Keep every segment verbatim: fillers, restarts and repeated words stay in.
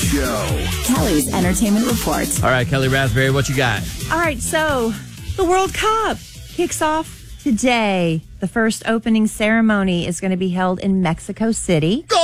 Show. Kelly's Entertainment Report. All right, Kelly Raspberry, what you got? All right, so the World Cup kicks off today. The first opening ceremony is going to be held in Mexico City. Goal!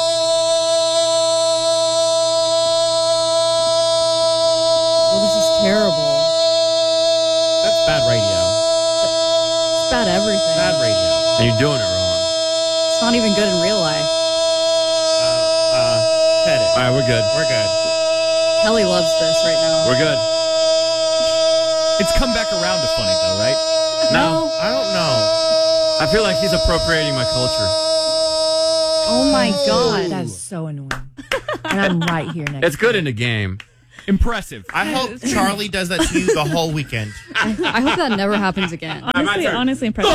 Oh, this is terrible. That's bad radio. It's bad everything. Bad radio. And you're doing it wrong. It's not even good in real life. Uh, uh, cut it. All right, we're good. We're good. Kelly loves this right now. We're good. It's come back around to funny, though, right? No. I don't know. I feel like he's appropriating my culture. Oh my God. That is so annoying. And I'm right here next It's good in the game. Impressive. I hope Charlie does that to you the whole weekend. I, I hope that never happens again. Honestly, honestly impressive.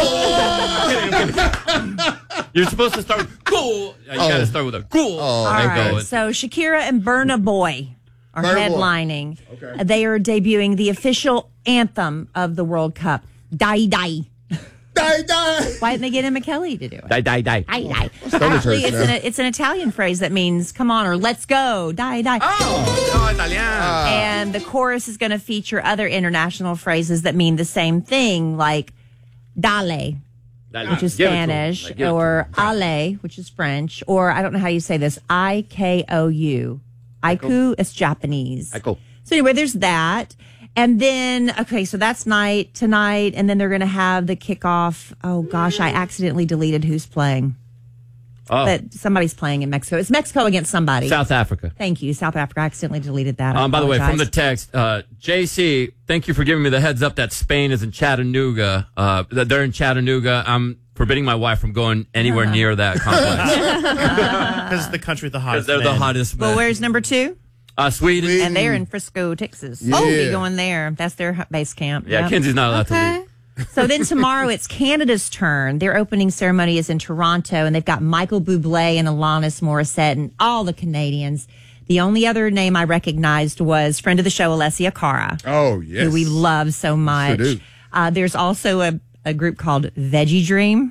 You're supposed to start with cool. You Oh. got to start with a cool. Oh, and All go right, with- so Shakira and Burna Boy are Burna Boy. headlining. Okay. They are debuting the official anthem of the World Cup, Die Die. Die, die. Why didn't they get Emma Kelly to do it? Die, die, die. Die, die. Stomach Actually, hurts it's now. an, it's an Italian phrase that means come on or let's go. Die, die. Oh, no, Italian. And the chorus is going to feature other international phrases that mean the same thing, like dale, which is Give it to him. Spanish, Like, give it to or him. ale, which is French, or I don't know how you say this, I K O U. Aiku is Japanese. Aiku. So anyway, there's that. And then, okay, so that's night tonight, and then they're going to have the kickoff. Oh, gosh, I accidentally deleted who's playing. Oh, But somebody's playing in Mexico. It's Mexico against somebody. South Africa. Thank you. South Africa. I accidentally deleted that. I Um, by the way, from the apologize. text, uh, J C, thank you for giving me the heads up that Spain is in Chattanooga. Uh, that they're in Chattanooga. I'm forbidding my wife from going anywhere near that complex Because it's the country with the because hottest they're the men. hottest. Well, men. where's number two? Uh, Sweden. And they're in Frisco, Texas. Yeah. Oh, be going there. That's their hu- base camp. Yeah, Yep. Kenzie's not allowed to leave. So then tomorrow it's Canada's turn. Their opening ceremony is in Toronto, and they've got Michael Bublé and Alanis Morissette and all the Canadians. The only other name I recognized was friend of the show, Alessia Cara, Oh, yes. who we love so much. do. Uh, there's also a, a group called Veggie Dream.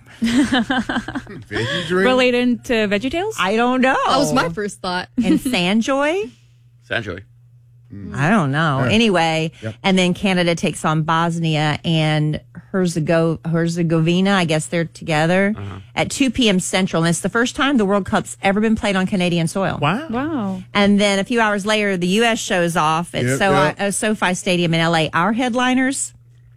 Veggie drink. Related to VeggieTales? I don't know. That was my first thought. And Sanjoy? Sanjoy. I don't know. Yeah. Anyway, Yep. and then Canada takes on Bosnia and Herzego- Herzegovina. I guess they're together at two p.m. Central. And it's the first time the World Cup's ever been played on Canadian soil. Wow. Wow. And then a few hours later, the U S shows off at Yep, so- yep. uh, SoFi Stadium in L A. Our headliners,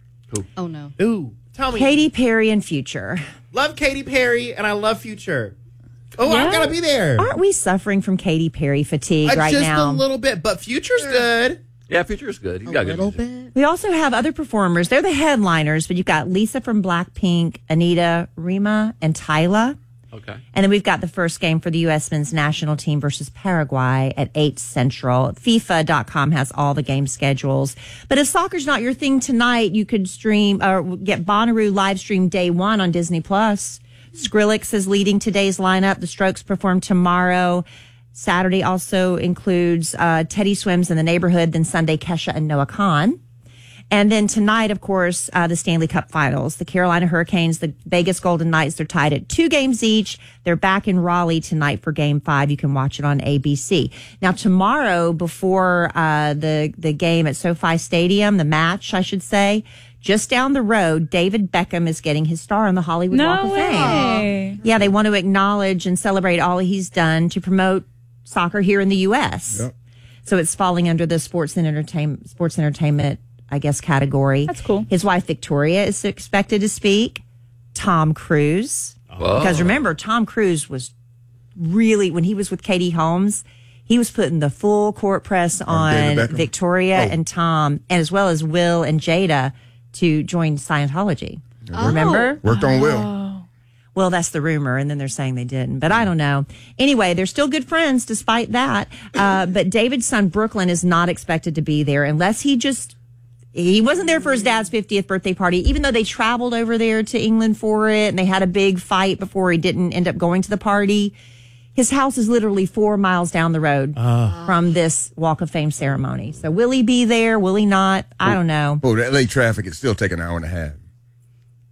Oh no. Ooh. Tell me. Katy Perry and Future. Love Katy Perry and I love Future. Oh, Yeah. I gotta be there. Aren't we suffering from Katy Perry fatigue Uh, right just now? a little bit, but Future's good. Yeah, Future's good. He's got good music. We also have other performers. They're the headliners, but you've got Lisa from Blackpink, Anita, Rima, and Tyla. Okay. And then we've got the first game for the U S men's national team versus Paraguay at eight Central. FIFA dot com has all the game schedules. But if soccer's not your thing tonight, you could stream or get Bonnaroo live stream day one on Disney Plus. Skrillex is leading today's lineup. The Strokes perform tomorrow. Saturday also includes uh, Teddy Swims in the Neighborhood, then Sunday Kesha and Noah Khan. And then tonight, of course, uh, the Stanley Cup Finals. The Carolina Hurricanes, the Vegas Golden Knights, they're tied at two games each. They're back in Raleigh tonight for Game Five. You can watch it on A B C. Now, tomorrow, before uh, the the game at SoFi Stadium, the match, I should say, just down the road, David Beckham is getting his star on the Hollywood Walk No of Fame. way. Yeah, they want to acknowledge and celebrate all he's done to promote soccer here in the U S. Yep. So it's falling under the sports and entertainment, sports entertainment, I guess, category. That's cool. His wife Victoria is expected to speak. Tom Cruise, Whoa. because remember, Tom Cruise was really when he was with Katie Holmes, he was putting the full court press on David Beckham? Victoria Oh. and Tom, and as well as Will and Jada to join Scientology. Remember? Worked on Will. Well, that's the rumor, and then they're saying they didn't, but I don't know. Anyway, they're still good friends despite that. Uh, but David's son, Brooklyn, is not expected to be there unless he just, he wasn't there for his dad's fiftieth birthday party, even though they traveled over there to England for it, and they had a big fight before he didn't end up going to the party. His house is literally four miles down the road from this Walk of Fame ceremony. So will he be there? Will he not? I don't know. Oh, that late traffic is still taking an hour and a half.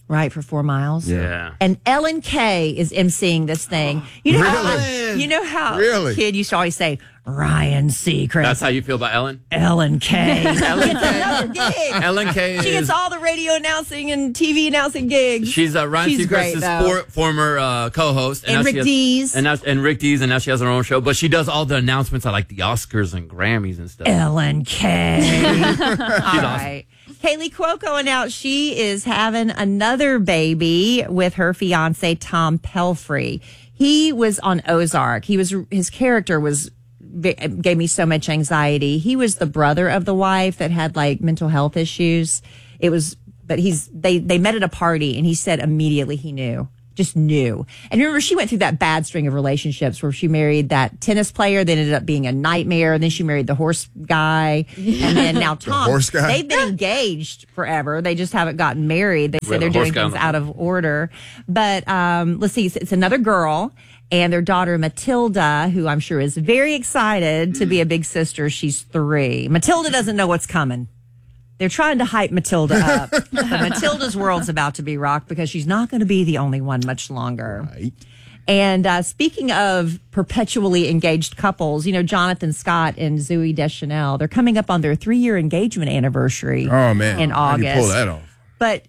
right, for four miles. Yeah. And Ellen Kay is emceeing this thing. You know how Really? you know how Really? kid used to always say Ryan Seacrest. That's how you feel about Ellen? Ellen Kay. Ellen Gets another gig. Ellen Kay She is, gets all the radio announcing and T V announcing gigs. she's uh, Ryan She's great, Seacrest's though. for, former uh, co-host. And now Rick she has- Dees. And, now, and Rick Dees, and now she has her own show. But she does all the announcements at like the Oscars and Grammys and stuff. Ellen Kay. All awesome. right. Kaylee Cuoco announced she is having another baby with her fiance Tom Pelfrey. He was on Ozark. He was his character was gave me so much anxiety. He was the brother of the wife that had like mental health issues. It was, but he's they they met at a party and he said immediately he knew. Just knew. And remember, she went through that bad string of relationships where she married that tennis player that ended up being a nightmare. And then she married the horse guy. And then now Tom. horse guy? They've been engaged forever. They just haven't gotten married. They We said have they're a horse doing guy on things the out of order. But um, let's see. It's, it's another girl. And their daughter, Matilda, who I'm sure is very excited to be a big sister. She's three. Matilda doesn't know what's coming. They're trying to hype Matilda up. But Matilda's world's about to be rocked because she's not going to be the only one much longer. Right. And uh, speaking of perpetually engaged couples, you know, Jonathan Scott and Zooey Deschanel, they're coming up on their three-year engagement anniversary Oh, man. in How do you August. pull that off? But,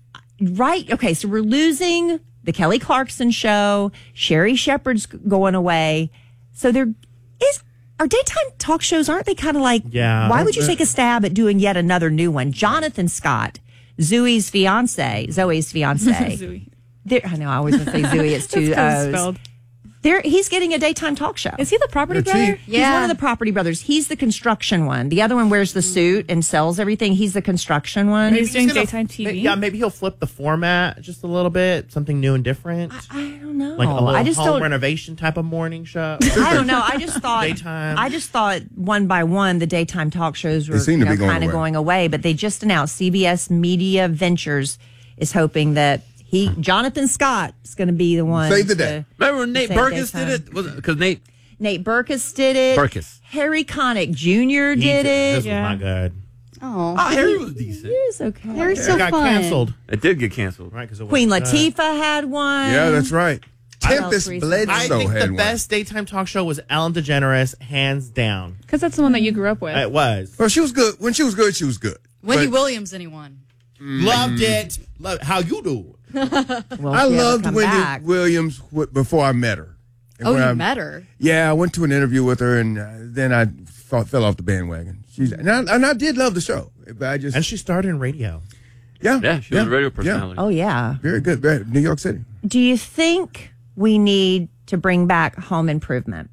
right, okay, so we're losing the Kelly Clarkson show. Sherry Shepherd's going away. So there is... Our daytime talk shows, aren't they kind of like, Yeah. why would you take a stab at doing yet another new one? Jonathan Scott, Zooey's fiance, Zoe's fiance. Zooey. There, I know, I always want to say Zooey, it's two That's how it's O's. spelled. There, he's getting a daytime talk show. Is he the property They're brother? cheap. He's one of the property brothers. He's the construction one. The other one wears the suit and sells everything. He's the construction one. He's doing gonna- daytime T V. Yeah, maybe he'll flip the format just a little bit, something new and different. I don't know. Like a little I just home don't. renovation type of morning show. I don't know. I just thought. Daytime. I just thought one by one the daytime talk shows were They seem to be going kind of away. going away. But they just announced C B S Media Ventures is hoping that he Jonathan Scott is going to be the one. Save the to- day. Remember when Nate Same Burgess daytime. did it? Was it because Nate Nate Burkus did it. Burkus. Harry Connick Junior He did This it. was Yeah. not good. Oh, Oh, Harry was decent. It was okay. Harry's It so got fun. canceled. It did get canceled. Right, 'cause it Queen wasn't good. Latifah had one. Yeah, that's right. Tempest else Bledsoe I think had the one. best daytime talk show was Ellen DeGeneres, hands down. Because that's the one that you grew up with. It was. Well, she was good. When she was good, she was good. Wendy But Williams, anyone? Loved it. Love, how you do? Well, I she hasn't loved come Wendy back. Williams w- before I met her. And Oh, when you I- met her. Yeah, I went to an interview with her, and uh, then I fell, fell off the bandwagon. She's and I, and I did love the show, but I just And she started in radio. yeah Yeah, she was a radio personality. Oh yeah. very good. Very, New York City. Do you think we need to bring back Home Improvement?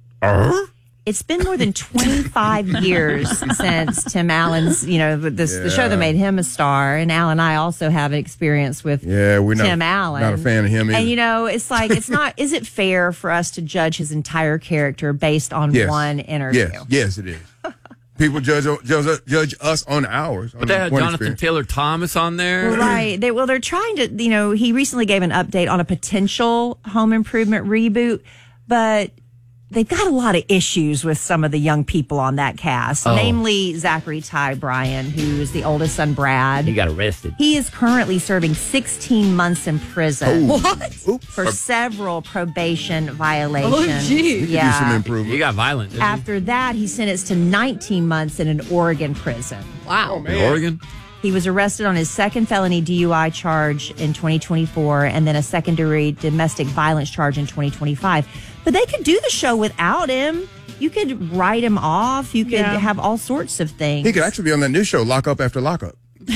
It's been more than twenty-five years since Tim Allen's, you know, this the show that Yeah. made him a star, and Al and I also have experience with Yeah, we're not Tim Allen. not a fan of him either. And you know, it's like it's not. Is it fair for us to judge his entire character based on yes. one interview? Yes, yes, it is. People judge judge, judge us on ours. But they had Jonathan Taylor Thomas on there. Right. They, well, they're trying to, you know, he recently gave an update on a potential Home Improvement reboot, but they've got a lot of issues with some of the young people on that cast, Oh. namely Zachary Ty Bryan, who is the oldest son, Brad. He got arrested. He is currently serving sixteen months in prison What? for several probation violations. Oh, gee. Do some Yeah. He improvement. got violent. Didn't After that, he's sentenced to nineteen months in an Oregon prison. Wow. he? In Oregon. He was arrested on his second felony D U I charge in twenty twenty-four and then a secondary domestic violence charge in twenty twenty-five. But they could do the show without him. You could write him off. You could Yeah. have all sorts of things. He could actually be on that new show, Lock Up After Lock Up.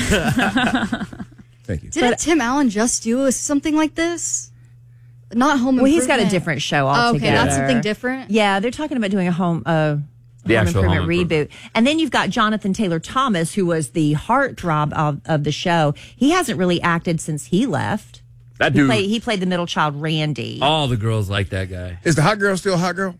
Thank you. Didn't Tim Allen just do a- something like this? Not Home well, he's got a Improvement. different show Oh, altogether. okay, that's something different. Yeah, they're talking about doing a home uh, The home actual improvement Home reboot. Improvement. And then you've got Jonathan Taylor Thomas, who was the heartthrob of, of the show. He hasn't really acted since he left. That He dude. played, he played the middle child, Randy. All the girls like that guy. Is the hot girl still a hot girl?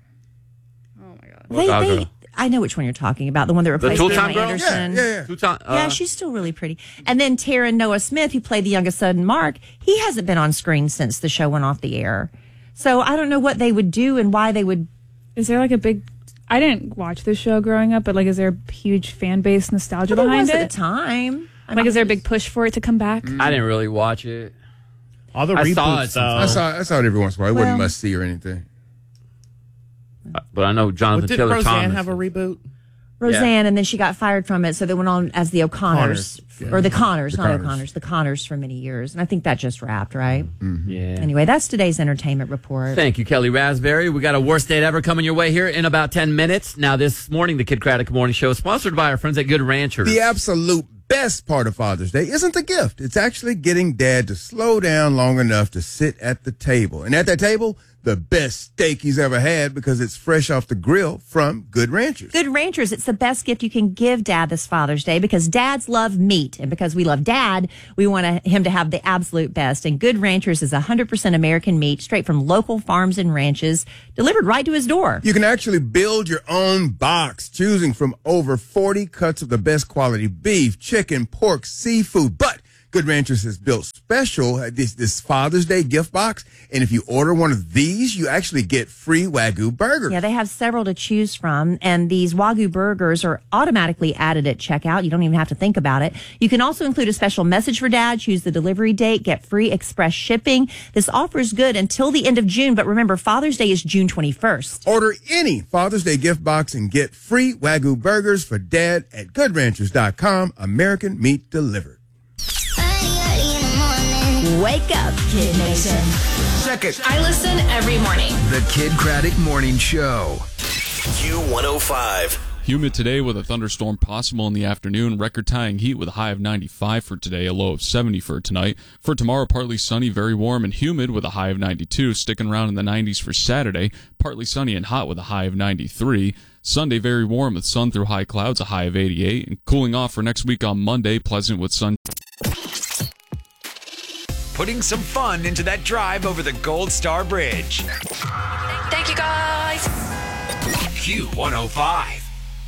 They, Dog they, girl. I know which one you're talking about. The one that replaced Tool Time Pamela girl? Anderson. Yeah, yeah. Two time, uh, Yeah, she's still really pretty. And then Taryn Noah Smith, who played the youngest son, Mark, he hasn't been on screen since the show went off the air. So I don't know what they would do and why they would. Is there like a big? I didn't watch this show growing up, but like, is there a huge fan base nostalgia There behind was at it? the time. Like, is there a big push for it to come back? I didn't really watch it. All the I reboots, saw it though. I saw, I saw it every once in a while. It Well- wasn't must see or anything. But I know Jonathan But did Taylor Roseanne Thomas. have a reboot? Roseanne, and then she got fired from it, so they went on as the O'Connors. Connors, Or the Connors, The not Connors. O'Connors, the Connors for many years. And I think that just wrapped, right? Yeah. Anyway, that's today's entertainment report. Thank you, Kelly Raspberry. We got a worst date ever coming your way here in about ten minutes. Now, this morning, the Kid Craddock Morning Show is sponsored by our friends at Good Ranchers. The absolute best part of Father's Day isn't the gift. It's actually getting dad to slow down long enough to sit at the table. And at that table, the best steak he's ever had because it's fresh off the grill from Good Ranchers. Good Ranchers, it's the best gift you can give dad this Father's Day because dads love meat. And because we love dad, we want to, him to have the absolute best. And Good Ranchers is one hundred percent American meat, straight from local farms and ranches, delivered right to his door. You can actually build your own box, choosing from over forty cuts of the best quality beef, chicken, pork, seafood. But Good Ranchers has built special uh, this this Father's Day gift box, and if you order one of these, you actually get free Wagyu burgers. Yeah, they have several to choose from, and these Wagyu burgers are automatically added at checkout. You don't even have to think about it. You can also include a special message for dad, choose the delivery date, get free express shipping. This offer is good until the end of June, but remember, Father's Day is June twenty-first. Order any Father's Day gift box and get free Wagyu burgers for dad at good ranchers dot com. American meat delivered. Wake up, Kid Nation. Second, I listen every morning. the Kid Craddock Morning Show. Q one oh five. Humid today with a thunderstorm possible in the afternoon. Record-tying heat with a high of ninety-five for today, a low of seventy for tonight. For tomorrow, partly sunny, very warm and humid with a high of ninety-two. Sticking around in the nineties for Saturday. Partly sunny and hot with a high of ninety-three. Sunday, very warm with sun through high clouds, a high of eighty-eight. And cooling off for next week on Monday, pleasant with sun. Putting some fun into that drive over the Gold Star Bridge. Thank you, guys. Q one oh five.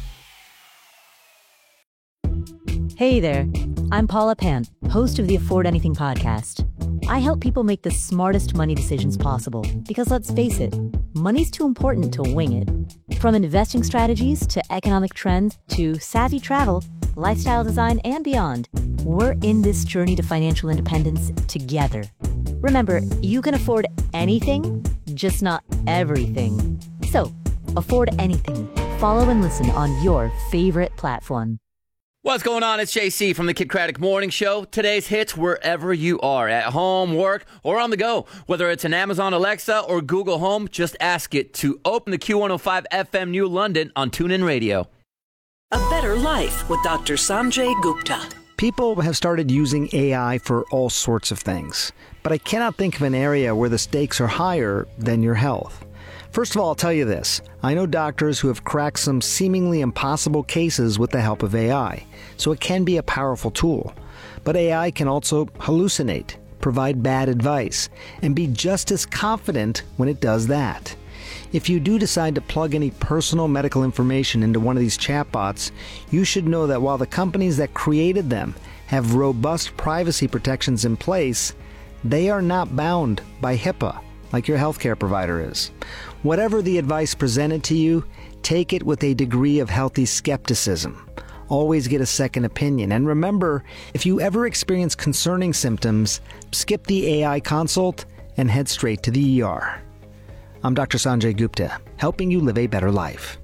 Hey there, I'm Paula Pant, host of the Afford Anything podcast. I help people make the smartest money decisions possible because let's face it, money's too important to wing it. From investing strategies to economic trends to savvy travel, lifestyle design, and beyond, we're in this journey to financial independence together. Remember, you can afford anything, just not everything. So, afford anything. Follow and listen on your favorite platform. What's going on? It's J C from the Kid Craddock Morning Show. Today's hits wherever you are, at home, work, or on the go. Whether it's an Amazon Alexa or Google Home, just ask it to open the Q one oh five F M New London on TuneIn Radio. A Better Life with Doctor Sanjay Gupta. People have started using A I for all sorts of things, but I cannot think of an area where the stakes are higher than your health. First of all, I'll tell you this. I know doctors who have cracked some seemingly impossible cases with the help of A I, so it can be a powerful tool. But A I can also hallucinate, provide bad advice, and be just as confident when it does that. If you do decide to plug any personal medical information into one of these chatbots, you should know that while the companies that created them have robust privacy protections in place, they are not bound by HIPAA like your healthcare provider is. Whatever the advice presented to you, take it with a degree of healthy skepticism. Always get a second opinion. And remember, if you ever experience concerning symptoms, skip the A I consult and head straight to the E R. I'm Doctor Sanjay Gupta, helping you live a better life.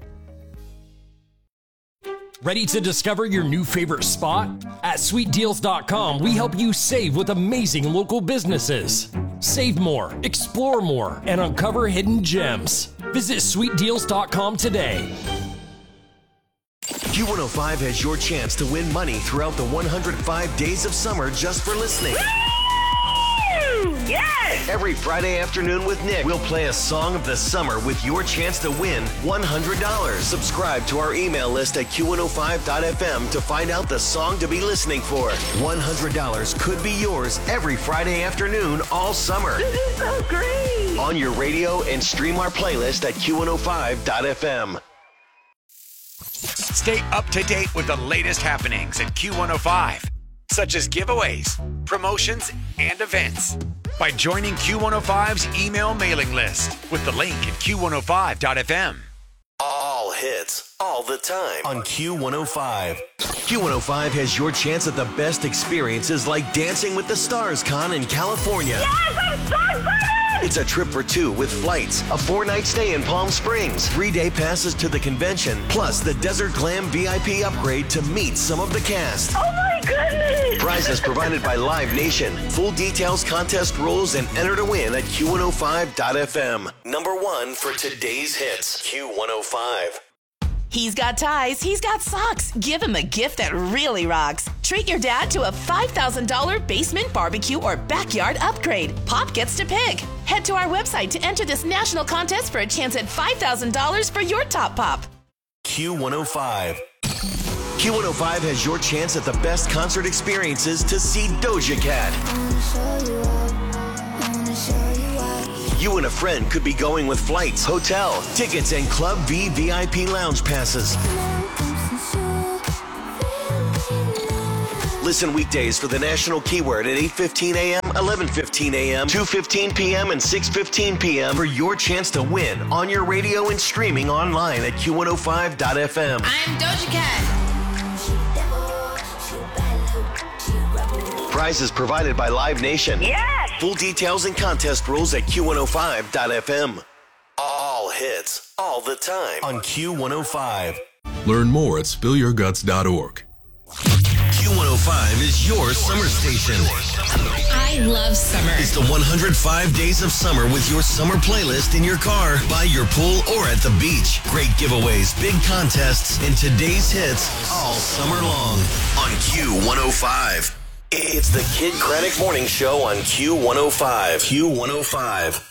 Ready to discover your new favorite spot? At sweet deals dot com, we help you save with amazing local businesses. Save more, explore more, and uncover hidden gems. Visit sweet deals dot com today. Q one oh five has your chance to win money throughout the one hundred five days of summer just for listening. Yes! Every Friday afternoon with Nick, we'll play a song of the summer with your chance to win one hundred dollars. Subscribe to our email list at Q one oh five dot F M to find out the song to be listening for. one hundred dollars could be yours every Friday afternoon all summer. This is so great! On your radio and stream our playlist at Q one oh five dot F M. Stay up to date with the latest happenings at Q one oh five, such as giveaways, promotions, and events, by joining Q one oh five's email mailing list with the link at Q one oh five dot F M. All hits, all the time on Q one oh five. Q one oh five has your chance at the best experiences like Dancing with the Stars Con in California. Yes, I'm so excited! It's a trip for two with flights, a four-night stay in Palm Springs, three-day passes to the convention, plus the Desert Glam V I P upgrade to meet some of the cast. Oh my goodness! Prizes provided by Live Nation. Full details, contest rules, and enter to win at Q one oh five dot F M. Number one for today's hits, Q one oh five. He's got ties, he's got socks. Give him a gift that really rocks. Treat your dad to a five thousand dollars basement barbecue or backyard upgrade. Pop gets to pick. Head to our website to enter this national contest for a chance at five thousand dollars for your top pop. Q one oh five. Q one oh five has your chance at the best concert experiences to see Doja Cat. You and a friend could be going with flights, hotel, tickets, and Club V V I P lounge passes. Listen weekdays for the national keyword at eight fifteen a.m., eleven fifteen a.m., two fifteen p.m., and six fifteen p.m. for your chance to win on your radio and streaming online at Q one oh five dot F M. I'm Doja Cat. Prizes provided by Live Nation. Yes! Full details and contest rules at Q one oh five dot F M. All hits, all the time on Q one oh five. Learn more at spill your guts dot org. Q one oh five is your summer station. I love summer. It's the one hundred five days of summer with your summer playlist in your car, by your pool, or at the beach. Great giveaways, big contests, and today's hits all summer long on Q one oh five. It's the Kid Craddock Morning Show on Q one oh five. Q one oh five.